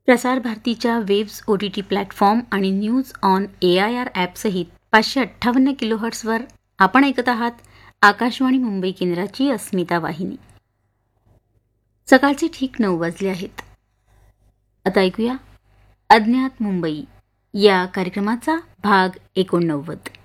प्रसार भारतीच्या waves OTT platform आणि न्यूज ऑन AIR ॲपसहित 558 किलोहर्ट्झवर आपण ऐकत आहात आकाशवाणी मुंबई केंद्राची अस्मिता वाहिनी. सकाळचे ठीक 9 वाजले आहेत. आता ऐकूया अज्ञात मुंबई या कार्यक्रमाचा भाग 89.